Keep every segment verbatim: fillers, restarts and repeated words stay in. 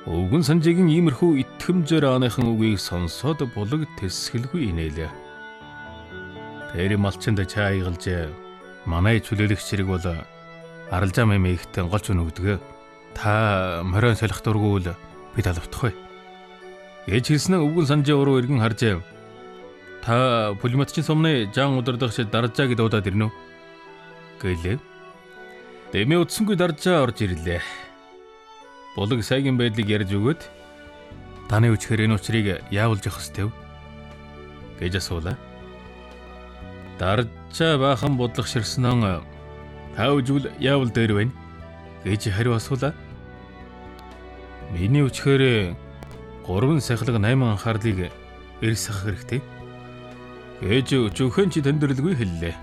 Өвгөн санжаагийн иймэрхүү итгэмжээр ааныхан үгийг сонсоод булаг тэсгэлгүй инээлээ. Тэр малчинд чайгалж манай чөлөөлөх чирэг бол аралжаа мэмээгт голч өнөгдөг. Та морин солих дургуул бид алавтахгүй. Ээж хэлснэ өвгөн санжаа уруу иргэн харж та пулематчин сумны жан удирдагч даржаа гэд удаад ирнэ үү? Гэлээ. Дэмэ утсангүй даржаа орж ирлээ. Булаг сайгийн байдлыг ярьж өгөөд таны үчхээр энэ учрыг яавалж явах ёстой вэ? Гэж асуулаа. Даржаа баахан бодлого ширснэн та үжвэл яавал дээр байна? Гэж хариу асуулаа. Миний үчхээр гурван сахилга найман анхаарлыг эрс сахах хэрэгтэй. Гэж өчөөхөн чи тэндэрлгүй хэллээ.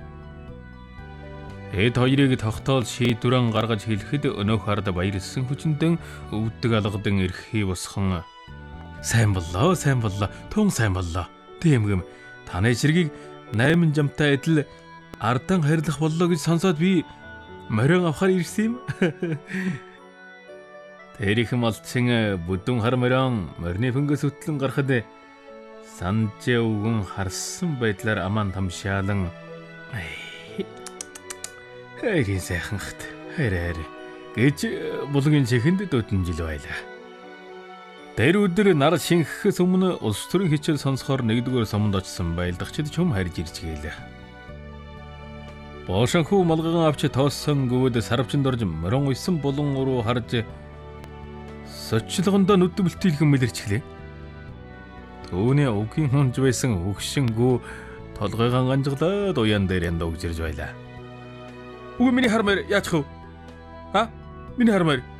Эд хоёрыг тогтоол шийдвэрэн гаргаж хэлэхэд өнөөх ард баярлсан хүчнэдэн өвдөг алгадан эрхий босхон сайн боллоо, сайн боллоо, тун сайн боллоо. Тэмгэм таны ширгийг найман жамтай адил ардан харьлах боллоо гэж сонсоод би морин авахар ирсэн юм. Тэрийнхэн малчин бүдүүн хар морин морины фэнгээс хөтлөн гарахад санжаа өвгөн харсан байдлаар аман тамшаалан хайрын сайханхт хайраар гэж булгийн чихэнд дутан жил байлаа. Тэр өдөр нар шинхэхээс өмнө улс төрийн хичээл сонсохоор нэгдүгээр суманд очсон байлдагчид чум харж ирж гэлээ. Боошанхүү малган авч тооссон гүвэд сарвчанд орж морин уйсан булан руу харж сочлогондоо нүд бүлтийлхэн мэлэрчглээ. Төвний өвгийн хунж байсан өгшингүү толгойгоо ганжглаад уян дээр янда өгжирж байлаа. Үгүй миний хармаар яачих вэ? А? Миний хармаар